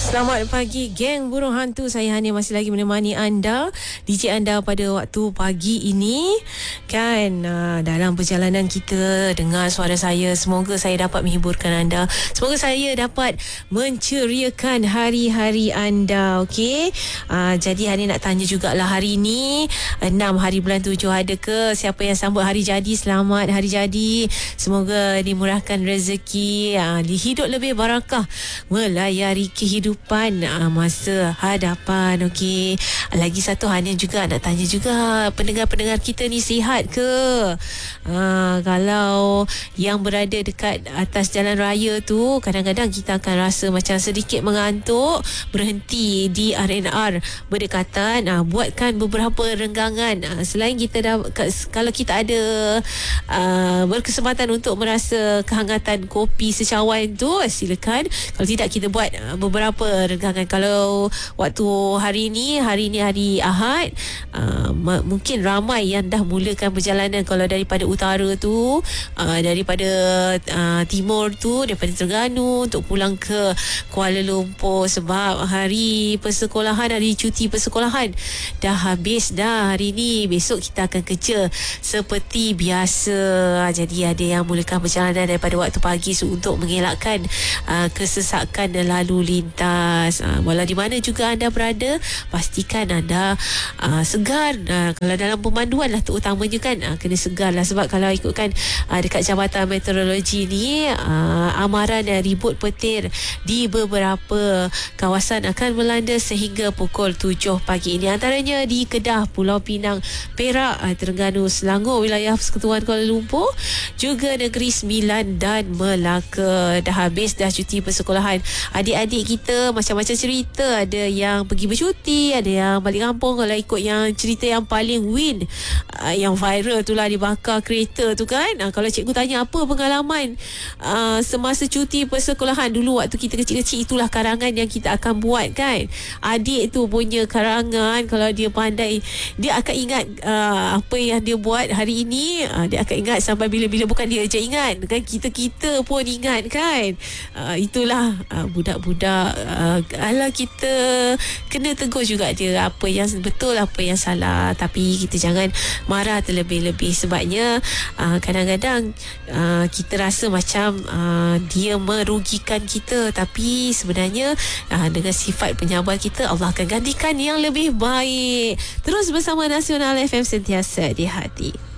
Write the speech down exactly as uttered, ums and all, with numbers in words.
Selamat pagi geng burung hantu. Saya Hania masih lagi menemani anda, D J anda pada waktu pagi ini. Kan uh, dalam perjalanan kita dengar suara saya, semoga saya dapat menghiburkan anda. Semoga saya dapat menceriakan hari-hari anda. Okey. Uh, jadi Hania nak tanya jugalah, hari ini enam hari bulan tujuh, ada ke siapa yang sambut hari jadi? Selamat hari jadi. Semoga dimurahkan rezeki, uh, dihidup lebih barakah, melayari kehidupan uh, masa hadapan. Okey. Lagi satu, Hania juga nak tanya juga, pendengar-pendengar kita ni sihat ke? Uh, kalau yang berada dekat atas jalan raya tu, kadang-kadang kita akan rasa macam sedikit mengantuk, berhenti di R and R berdekatan, uh, buatkan beberapa renggangan. Uh, selain kita dah, kalau kita ada uh, berkesempatan untuk merasa kehangatan kopi secawan tu, silakan. Kalau tidak, kita buat uh, beberapa renggangan. Kalau waktu hari ni, hari ni hari Ahad, uh, m- mungkin ramai yang dah mulakan perjalanan. Kalau daripada utara tu, uh, daripada uh, timur tu, daripada Terengganu untuk pulang ke Kuala Lumpur, sebab hari persekolahan, hari cuti persekolahan dah habis dah hari ni. Besok kita akan kerja seperti biasa. Jadi ada yang mulakan perjalanan daripada waktu pagi untuk mengelakkan uh, kesesakan lalu lintas. Uh, walau di mana juga anda berada, pastikan anda uh, segar. Uh, kalau dalam pemanduan lah terutamanya kan, uh, kena segar lah. Sebab kalau ikutkan uh, dekat Jabatan Meteorologi ni, uh, amaran dan ribut petir di beberapa kawasan akan melanda sehingga pukul tujuh pagi ini. Antaranya di Kedah, Pulau Pinang, Perak, uh, Terengganu, Selangor, wilayah Persekutuan Kuala Lumpur, juga Negeri Sembilan dan Melaka. Dah habis dah cuti persekolahan. Adik-adik kita macam-macam cerita. Ada yang pergi bercuti, ada yang balik kampung. Kalau ikut yang cerita yang paling win, uh, yang viral tu lah, dibakar kereta tu kan. Uh, kalau cikgu tanya apa pengalaman uh, semasa cuti persekolahan dulu waktu kita kecil-kecil, itulah karangan yang kita akan buat kan. Adik tu punya karangan, kalau dia pandai, dia akan ingat uh, apa yang dia buat hari ini. Uh, dia akan ingat sampai bila-bila. Bukan dia je ingat kan, kita-kita pun ingat kan. Uh, itulah uh, budak-budak. Uh, Alah, kita kena tegur juga dia apa yang betul, apa yang salah. Tapi kita jangan marah terlebih-lebih. Sebabnya uh, kadang-kadang uh, kita rasa macam uh, dia merugikan kita, tapi sebenarnya uh, dengan sifat penyabar kita, Allah akan gantikan yang lebih baik. Terus bersama Nasional F M, sentiasa di hati.